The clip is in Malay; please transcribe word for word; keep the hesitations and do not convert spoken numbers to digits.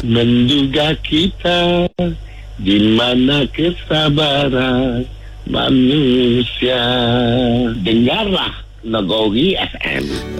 Menduga kita di mana kesabaran manusia. Dengarlah Nagori F M.